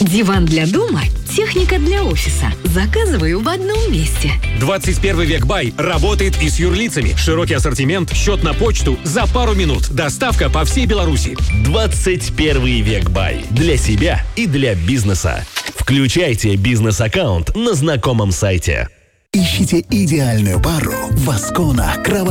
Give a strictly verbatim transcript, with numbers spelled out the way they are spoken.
Диван для дома, техника для офиса. Заказываю в одном месте. двадцать первый век Бай работает и с юрлицами. Широкий ассортимент, счет на почту за пару минут. Доставка по всей Беларуси. двадцать первый век Бай. Для себя и для бизнеса. Включайте бизнес-аккаунт на знакомом сайте. Ищите идеальную пару в Аскона.